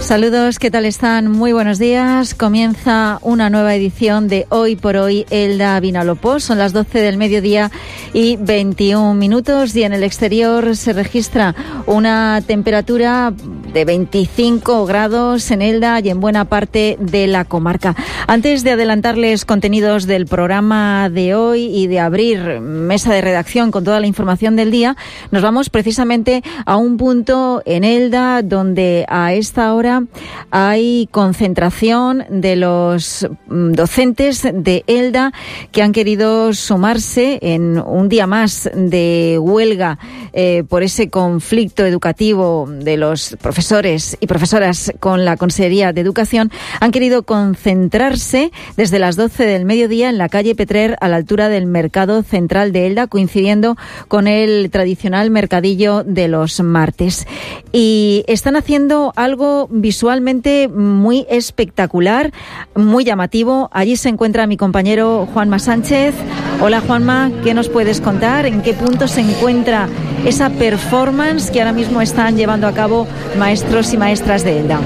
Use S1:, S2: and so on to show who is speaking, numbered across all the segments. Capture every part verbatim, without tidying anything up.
S1: Saludos, ¿qué tal están? Muy buenos días. Comienza una nueva edición de Hoy por Hoy Elda Vinalopó. Son las doce del mediodía y veintiún minutos y en el exterior se registra una temperatura de veinticinco grados en Elda y en buena parte de la comarca. Antes de adelantarles contenidos del programa de hoy y de abrir mesa de redacción con toda la información del día, nos vamos precisamente a un punto en Elda donde a esta hora hay concentración de los docentes de Elda que han querido sumarse en un día más de huelga eh, por ese conflicto educativo de los profesores y profesoras con la Consejería de Educación. Han querido concentrarse desde las doce del mediodía en la calle Petrer a la altura del Mercado Central de Elda, coincidiendo con el tradicional mercadillo de los martes. Y están haciendo algo visualmente muy espectacular, muy llamativo. Allí se encuentra mi compañero Juanma Sánchez. Hola Juanma, ¿qué nos puedes contar? ¿En qué punto se encuentra esa performance que ahora mismo están llevando a cabo maestros y maestras de Elda?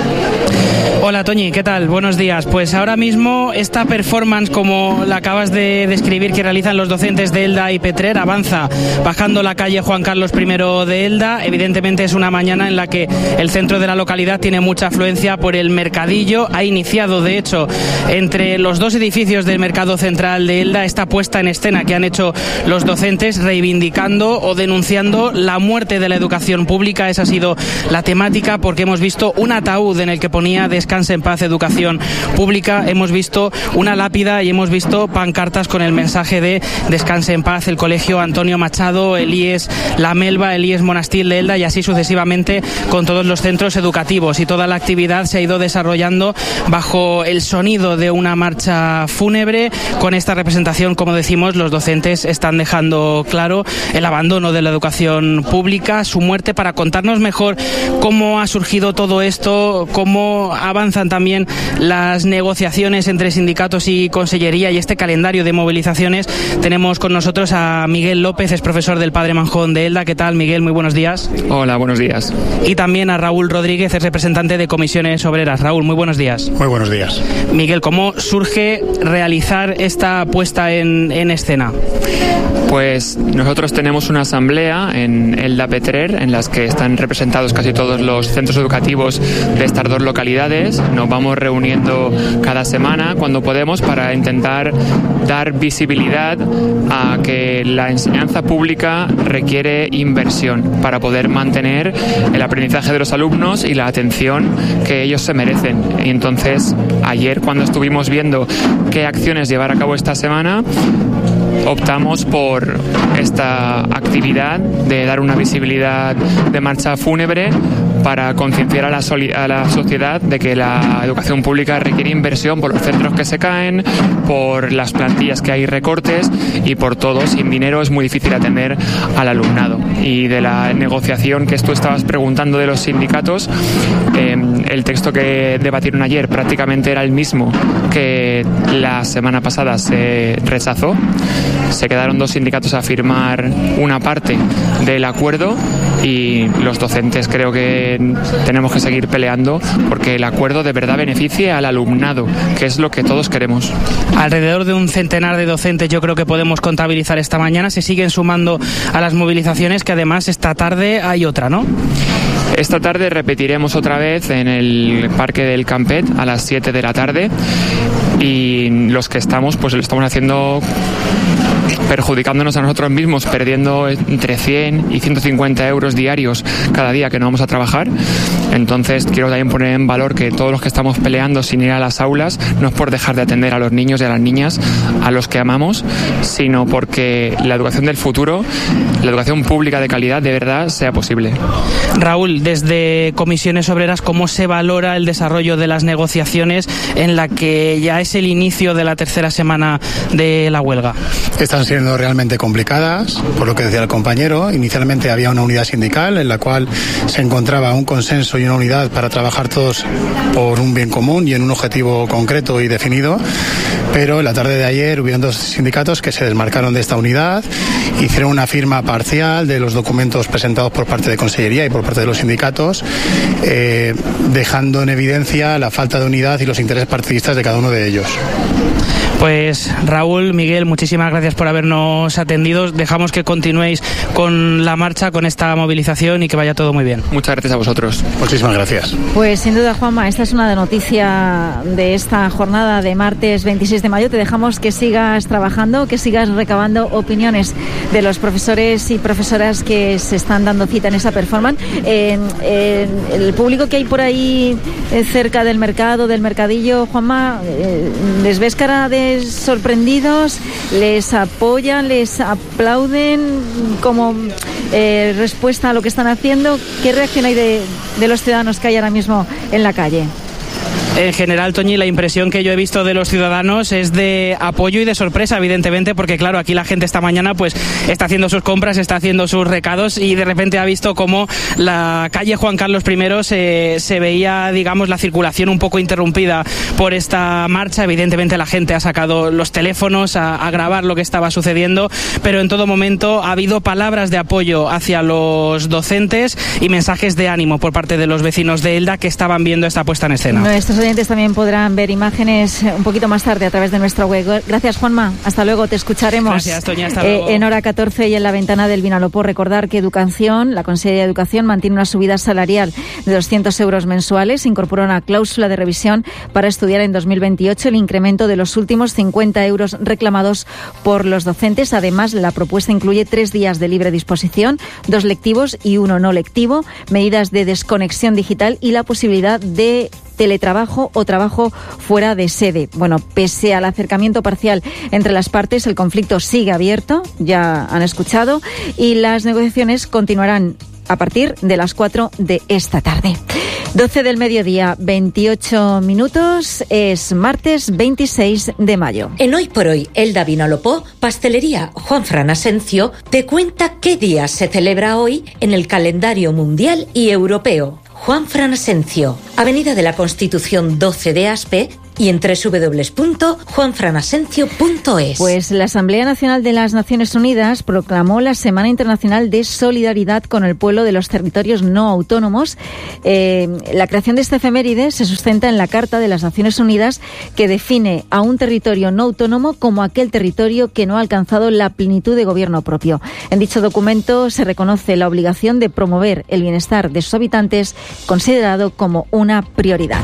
S2: Hola Toñi, ¿qué tal? Buenos días. Pues ahora mismo esta performance, como la acabas de describir, que realizan los docentes de Elda y Petrer, avanza bajando la calle Juan Carlos primero de Elda. Evidentemente es una mañana en la que el centro de la localidad tiene mucha afluencia por el mercadillo. Ha iniciado, de hecho, entre los dos edificios del Mercado Central de Elda esta puesta en escena que han hecho los docentes reivindicando o denunciando la muerte de la educación pública. Esa ha sido la temática, porque hemos visto un ataúd en el que ponía descanso en paz, educación pública. Hemos visto una lápida y hemos visto pancartas con el mensaje de descanse en paz el Colegio Antonio Machado, el I E S La Melva, el I E S Monastil de Elda y así sucesivamente con todos los centros educativos. Y toda la actividad se ha ido desarrollando bajo el sonido de una marcha fúnebre. Con esta representación, como decimos, los docentes están dejando claro el abandono de la educación pública, su muerte. Para contarnos mejor cómo ha surgido todo esto, cómo avanzan también las negociaciones entre sindicatos y consellería y este calendario de movilizaciones, tenemos con nosotros a Miguel López, es profesor del Padre Manjón de Elda. ¿Qué tal, Miguel? Muy buenos días.
S3: Hola, buenos días.
S2: Y también a Raúl Rodríguez, es representante de Comisiones Obreras. Raúl, muy buenos días.
S4: Muy buenos días.
S2: Miguel, ¿cómo surge realizar esta puesta en, en escena?
S3: Pues nosotros tenemos una asamblea en Elda Petrer en las que están representados casi todos los centros educativos de estas dos localidades. Nos vamos reuniendo cada semana cuando podemos para intentar dar visibilidad a que la enseñanza pública requiere inversión para poder mantener el aprendizaje de los alumnos y la atención que ellos se merecen. Y entonces, ayer cuando estuvimos viendo qué acciones llevar a cabo esta semana, optamos por esta actividad de dar una visibilidad de marcha fúnebre para concienciar a la, soli- a la sociedad de que la educación pública requiere inversión por los centros que se caen, por las plantillas que hay recortes y por todo. Sin dinero es muy difícil atender al alumnado. Y de la negociación que tú estabas preguntando de los sindicatos, eh, el texto que debatieron ayer prácticamente era el mismo que la semana pasada se rechazó. Se quedaron dos sindicatos a firmar una parte del acuerdo y los docentes creo que tenemos que seguir peleando porque el acuerdo de verdad beneficie al alumnado, que es lo que todos queremos.
S2: Alrededor de un centenar de docentes yo creo que podemos contabilizar esta mañana. Se siguen sumando a las movilizaciones, que además esta tarde hay otra, ¿no?
S3: Esta tarde repetiremos otra vez en el Parque del Campet a las siete de la tarde y los que estamos pues lo estamos haciendo perjudicándonos a nosotros mismos, perdiendo entre cien y ciento cincuenta euros diarios cada día que no vamos a trabajar. Entonces quiero también poner en valor que todos los que estamos peleando sin ir a las aulas no es por dejar de atender a los niños y a las niñas a los que amamos, sino porque la educación del futuro, la educación pública de calidad de verdad sea posible.
S2: Raúl, desde Comisiones Obreras, ¿cómo se valora el desarrollo de las negociaciones en la que ya es el inicio de la tercera semana de la huelga?
S4: Esta están siendo realmente complicadas, por lo que decía el compañero. Inicialmente había una unidad sindical en la cual se encontraba un consenso y una unidad para trabajar todos por un bien común y en un objetivo concreto y definido, pero en la tarde de ayer hubieron dos sindicatos que se desmarcaron de esta unidad, hicieron una firma parcial de los documentos presentados por parte de Consellería y por parte de los sindicatos, eh, dejando en evidencia la falta de unidad y los intereses partidistas de cada uno de ellos.
S2: Pues Raúl, Miguel, muchísimas gracias por habernos atendido. Dejamos que continuéis con la marcha, con esta movilización y que vaya todo muy bien.
S3: Muchas gracias a vosotros.
S4: Muchísimas gracias.
S1: Pues sin duda, Juanma, esta es una noticia de esta jornada de martes veintiséis de mayo. Te dejamos que sigas trabajando, que sigas recabando opiniones de los profesores y profesoras que se están dando cita en esa performance. Eh, eh, el público que hay por ahí eh, cerca del mercado, del mercadillo, Juanma, eh, ¿les ves cara de sorprendidos? ¿Les apoyan? ¿Les aplauden como eh, respuesta a lo que están haciendo? ¿Qué reacción hay de, de los ciudadanos que hay ahora mismo en la calle?
S2: En general, Toñi, la impresión que yo he visto de los ciudadanos es de apoyo y de sorpresa, evidentemente, porque claro, aquí la gente esta mañana pues está haciendo sus compras, está haciendo sus recados y de repente ha visto cómo la calle Juan Carlos primero se, se veía, digamos, la circulación un poco interrumpida por esta marcha. Evidentemente la gente ha sacado los teléfonos a, a grabar lo que estaba sucediendo, pero en todo momento ha habido palabras de apoyo hacia los docentes y mensajes de ánimo por parte de los vecinos de Elda que estaban viendo esta puesta en escena.
S1: Nuestros oyentes también podrán ver imágenes un poquito más tarde a través de nuestra web. Gracias, Juanma. Hasta luego, te escucharemos.
S2: Gracias, Toña. Hasta luego.
S1: Eh, en hora catorce y en la ventana del Vinalopó. Recordar que Educación, la Consellería de Educación, mantiene una subida salarial de doscientos euros mensuales. Incorpora una cláusula de revisión para estudiar en dos mil veintiocho el incremento de los últimos cincuenta euros reclamados por los docentes. Además, la propuesta incluye tres días de libre disposición, dos lectivos y uno no lectivo, medidas de desconexión digital y la posibilidad de teletrabajo o trabajo fuera de sede. Bueno, pese al acercamiento parcial entre las partes, el conflicto sigue abierto, ya han escuchado, y las negociaciones continuarán a partir de las cuatro de esta tarde. doce del mediodía, veintiocho minutos, es martes veintiséis de mayo.
S5: En Hoy por Hoy, Elda Vinalopó, Pastelería Juan Fran Asencio te cuenta qué día se celebra hoy en el calendario mundial y europeo. Juan Fran Asencio, Avenida de la Constitución doce de Aspe y en doble u doble u doble u punto juan fran asencio punto es.
S1: Pues la Asamblea Nacional de las Naciones Unidas proclamó la Semana Internacional de Solidaridad con el pueblo de los territorios no autónomos. Eh, la creación de esta efeméride se sustenta en la Carta de las Naciones Unidas, que define a un territorio no autónomo como aquel territorio que no ha alcanzado la plenitud de gobierno propio. En dicho documento se reconoce la obligación de promover el bienestar de sus habitantes, considerado como una prioridad.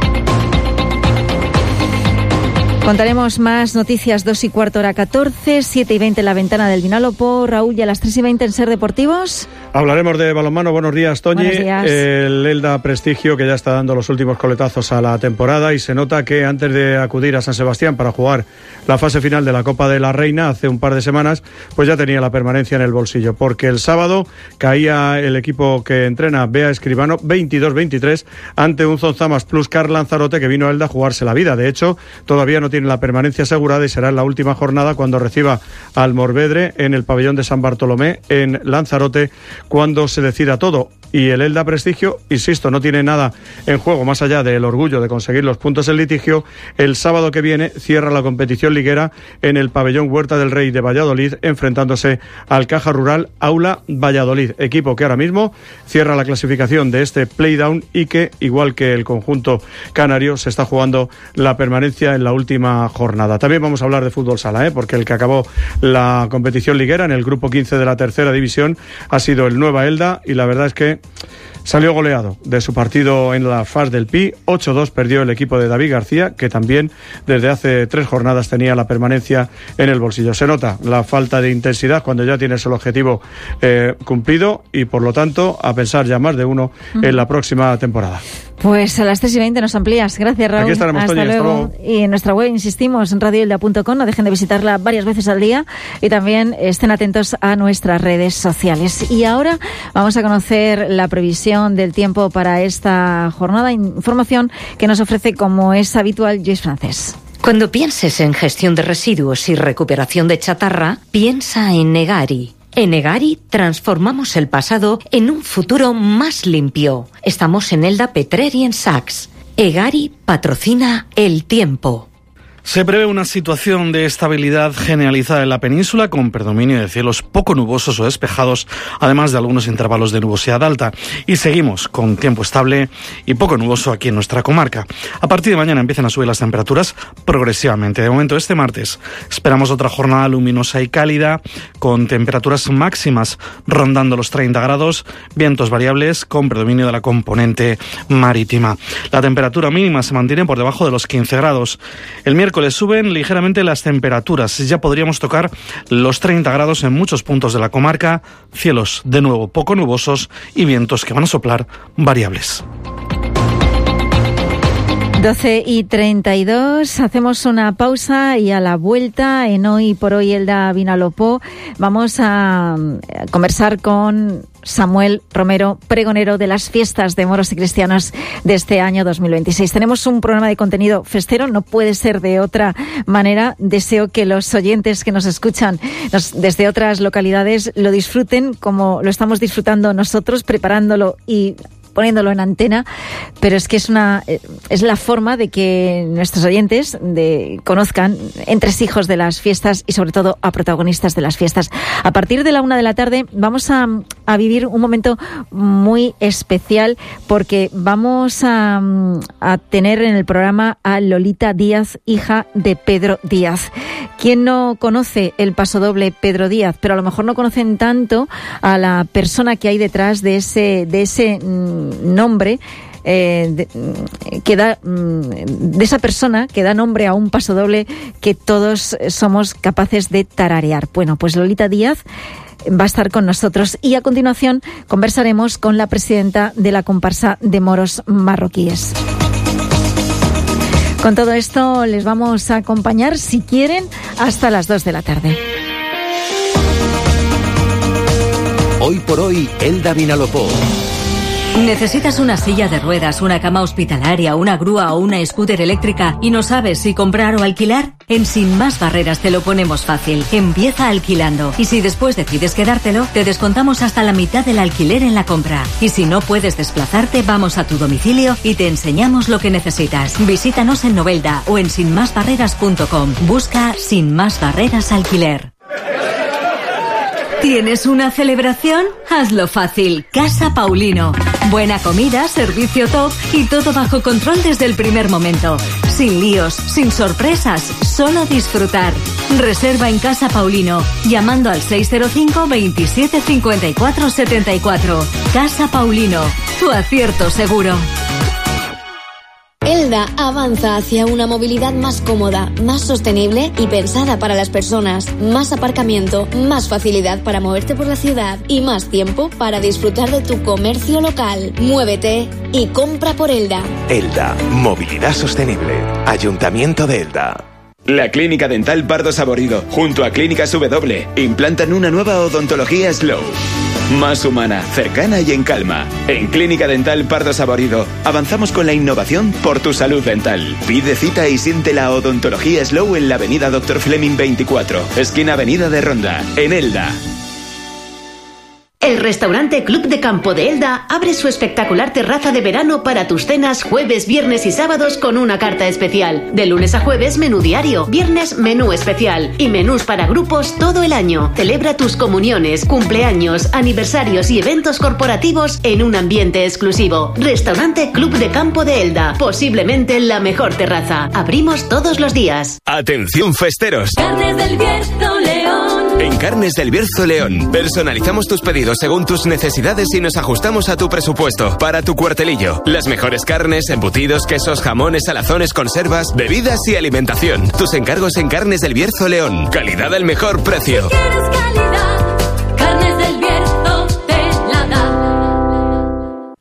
S1: Contaremos más noticias, dos y cuarto hora catorce, siete y veinte en la ventana del Vinalopó. Raúl, y a las tres y veinte en Ser Deportivos.
S6: Hablaremos de balonmano. Buenos días, Toñi.
S1: Buenos días.
S6: El Elda Prestigio, que ya está dando los últimos coletazos a la temporada, y se nota que antes de acudir a San Sebastián para jugar la fase final de la Copa de la Reina hace un par de semanas, pues ya tenía la permanencia en el bolsillo, porque el sábado caía el equipo que entrena Bea Escribano veintidós veintitrés ante un Zonzamas Plus Car Lanzarote que vino a Elda a jugarse la vida. De hecho, todavía no tiene la permanencia asegurada y será en la última jornada cuando reciba al Morvedre en el pabellón de San Bartolomé en Lanzarote cuando se decida todo. Y el Elda Prestigio, insisto, no tiene nada en juego más allá del orgullo de conseguir los puntos en litigio. El sábado que viene cierra la competición liguera en el pabellón Huerta del Rey de Valladolid, enfrentándose al Caja Rural Aula Valladolid, equipo que ahora mismo cierra la clasificación de este playdown y que, igual que el conjunto canario, se está jugando la permanencia en la última jornada. También vamos a hablar de fútbol sala, ¿eh? porque el que acabó la competición liguera en el grupo quince de la tercera división ha sido el Nueva Elda, y la verdad es que salió goleado de su partido en la F A S del Pi. ocho dos perdió el equipo de David García, que también desde hace tres jornadas tenía la permanencia en el bolsillo. Se nota la falta de intensidad cuando ya tienes el objetivo eh, cumplido, y por lo tanto a pensar ya más de uno uh-huh. en la próxima temporada.
S1: Pues a las tres y veinte nos amplías. Gracias, Raúl.
S6: Aquí estaremos,
S1: hasta,
S6: Toñi,
S1: luego.
S6: hasta luego.
S1: Y en nuestra web, insistimos, en radio elda punto com. No dejen de visitarla varias veces al día, y también estén atentos a nuestras redes sociales. Y ahora vamos a conocer la previsión del tiempo para esta jornada. Información que nos ofrece, como es habitual, Luis Francés.
S5: Cuando pienses en gestión de residuos y recuperación de chatarra, piensa en Egari. En Egari transformamos el pasado en un futuro más limpio. Estamos en Elda, Petrer y en Saks. Egari patrocina el tiempo.
S7: Se prevé una situación de estabilidad generalizada en la península, con predominio de cielos poco nubosos o despejados, además de algunos intervalos de nubosidad alta. Y seguimos con tiempo estable y poco nuboso aquí en nuestra comarca. A partir de mañana empiezan a subir las temperaturas progresivamente. De momento, este martes esperamos otra jornada luminosa y cálida, con temperaturas máximas rondando los treinta grados, vientos variables con predominio de la componente marítima. La temperatura mínima se mantiene por debajo de los quince grados. El miércoles suben ligeramente las temperaturas. Ya podríamos tocar los treinta grados en muchos puntos de la comarca, cielos de nuevo poco nubosos y vientos que van a soplar variables.
S1: doce y treinta y dos, hacemos una pausa y a la vuelta en Hoy por Hoy Elda Vinalopó vamos a conversar con Samuel Romero, pregonero de las fiestas de moros y cristianos de este año dos mil veintiséis. Tenemos un programa de contenido festero, no puede ser de otra manera. Deseo que los oyentes que nos escuchan nos, desde otras localidades lo disfruten como lo estamos disfrutando nosotros, preparándolo y poniéndolo en antena, pero es que es una es la forma de que nuestros oyentes de, conozcan entresijos de las fiestas y sobre todo a protagonistas de las fiestas. A partir de la una de la tarde vamos a, a vivir un momento muy especial porque vamos a, a tener en el programa a Lolita Díaz, hija de Pedro Díaz. ¿Quién no conoce el pasodoble Pedro Díaz? Pero a lo mejor no conocen tanto a la persona que hay detrás de ese de ese nombre eh, de, que da de esa persona que da nombre a un pasodoble que todos somos capaces de tararear. Bueno, pues Lolita Díaz va a estar con nosotros y a continuación conversaremos con la presidenta de la comparsa de moros marroquíes. Con todo esto les vamos a acompañar, si quieren, hasta las dos de la tarde.
S8: Hoy por hoy, Elda Vinalopó.
S9: ¿Necesitas una silla de ruedas, una cama hospitalaria, una grúa o una scooter eléctrica y no sabes si comprar o alquilar? En Sin Más Barreras te lo ponemos fácil. Empieza alquilando y si después decides quedártelo, te descontamos hasta la mitad del alquiler en la compra. Y si no puedes desplazarte, vamos a tu domicilio y te enseñamos lo que necesitas. Visítanos en Novelda o en sin más barreras punto com. Busca Sin Más Barreras Alquiler. ¿Tienes una celebración? Hazlo fácil. Casa Paulino. Buena comida, servicio top y todo bajo control desde el primer momento. Sin líos, sin sorpresas, solo disfrutar. Reserva en Casa Paulino, llamando al seis cero cinco, veintisiete, cincuenta y cuatro, setenta y cuatro. Casa Paulino, tu acierto seguro.
S10: Elda avanza hacia una movilidad más cómoda, más sostenible y pensada para las personas. Más aparcamiento, más facilidad para moverte por la ciudad y más tiempo para disfrutar de tu comercio local. Muévete y compra por Elda.
S8: Elda, movilidad sostenible. Ayuntamiento de Elda.
S11: La Clínica Dental Pardo Saborido, junto a Clínicas W, implantan una nueva odontología Slow. Más humana, cercana y en calma. En Clínica Dental Pardo Saborido avanzamos con la innovación por tu salud dental. Pide cita y siente la odontología Slow en la avenida Doctor Fleming veinticuatro, esquina avenida de Ronda, en Elda.
S12: El restaurante Club de Campo de Elda abre su espectacular terraza de verano para tus cenas jueves, viernes y sábados con una carta especial. De lunes a jueves, menú diario, viernes, menú especial y menús para grupos todo el año. Celebra tus comuniones, cumpleaños, aniversarios y eventos corporativos en un ambiente exclusivo. Restaurante Club de Campo de Elda, posiblemente la mejor terraza. Abrimos todos los días.
S8: Atención festeros.
S13: Carnes del Bierzo León.
S8: En Carnes del Bierzo León personalizamos tus pedidos según tus necesidades y nos ajustamos a tu presupuesto. Para tu cuartelillo, las mejores carnes, embutidos, quesos, jamones, salazones, conservas, bebidas y alimentación. Tus encargos en Carnes del Bierzo León. Calidad al mejor precio.
S13: Si quieres calidad, Carnes del Bierzo te la da.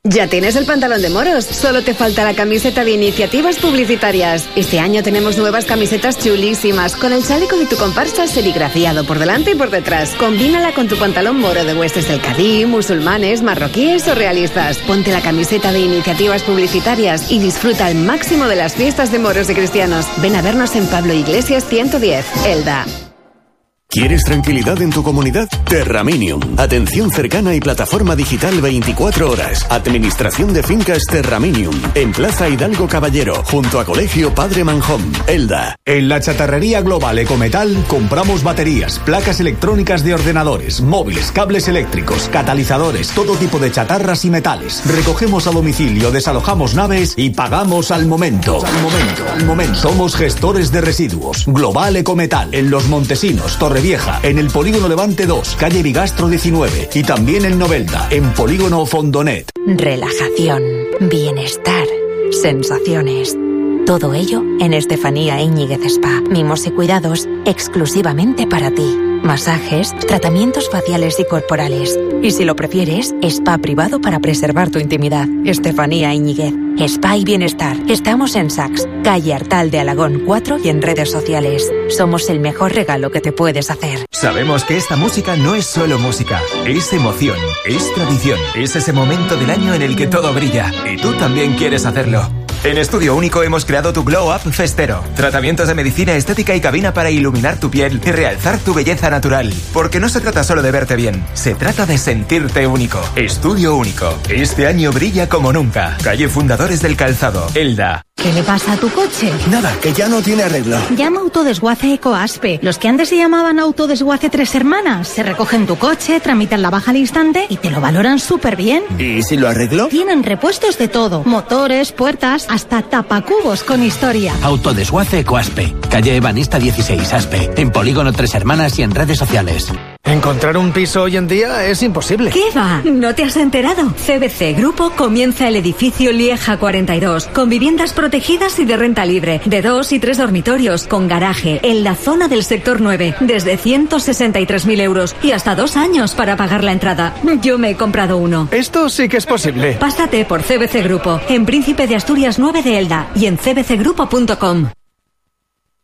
S14: ¿Ya tienes el pantalón de moros? Solo te falta la camiseta de iniciativas publicitarias. Este año tenemos nuevas camisetas chulísimas, con el chaleco de tu comparsa serigrafiado por delante y por detrás. Combínala con tu pantalón moro de huestes del Cadí, musulmanes, marroquíes o realistas. Ponte la camiseta de iniciativas publicitarias y disfruta al máximo de las fiestas de moros y cristianos. Ven a vernos en Pablo Iglesias ciento diez, Elda.
S15: ¿Quieres tranquilidad en tu comunidad? Terraminium. Atención cercana y plataforma digital veinticuatro horas. Administración de fincas Terraminium. En Plaza Hidalgo Caballero, junto a Colegio Padre Manjón, Elda.
S16: En la chatarrería global Ecometal compramos baterías, placas electrónicas de ordenadores, móviles, cables eléctricos, catalizadores, todo tipo de chatarras y metales. Recogemos a domicilio, desalojamos naves y pagamos al momento. Al momento, al momento. Somos gestores de residuos. Global Ecometal. En Los Montesinos, Torre Vieja, en el Polígono Levante dos, calle Bigastro diecinueve y también en Novelda, en Polígono Fondonet.
S17: Relajación, bienestar, sensaciones. Todo ello en Estefanía Íñiguez Spa. Mimos y cuidados exclusivamente para ti. Masajes, tratamientos faciales y corporales. Y si lo prefieres, spa privado para preservar tu intimidad. Estefanía Íñiguez. Spa y bienestar. Estamos en Saks, calle Artal de Alagón cuatro y en redes sociales. Somos el mejor regalo que te puedes hacer.
S18: Sabemos que esta música no es solo música, es emoción, es tradición, es ese momento del año en el que todo brilla. Y tú también quieres hacerlo. En Estudio Único hemos creado tu Glow Up Festero. Tratamientos de medicina estética y cabina para iluminar tu piel y realzar tu belleza natural. Porque no se trata solo de verte bien, se trata de sentirte único. Estudio Único. Este año brilla como nunca. Calle Fundadores del Calzado, Elda.
S19: ¿Qué le pasa a tu coche?
S18: Nada, que ya no tiene arreglo.
S19: Llama a Autodesguace Ecoaspe. Los que antes se llamaban Autodesguace Tres Hermanas. Se recogen tu coche, tramitan la baja al instante y te lo valoran súper bien.
S18: ¿Y si lo arreglo?
S19: Tienen repuestos de todo. Motores, puertas, hasta tapacubos con historia.
S20: Autodesguace Ecoaspe. Calle Ebanista dieciséis, Aspe. En Polígono Tres Hermanas y en redes sociales.
S21: Encontrar un piso hoy en día es imposible.
S9: ¿Qué va? ¿No te has enterado? C B C Grupo comienza el edificio Lieja cuarenta y dos, con viviendas protegidas y de renta libre, de dos y tres dormitorios, con garaje, en la zona del sector nueve, desde ciento sesenta y tres mil euros y hasta dos años para pagar la entrada. Yo me he comprado uno.
S21: Esto sí que es posible.
S9: Pásate por C B C Grupo, en Príncipe de Asturias nueve de Elda y en c b c grupo punto com.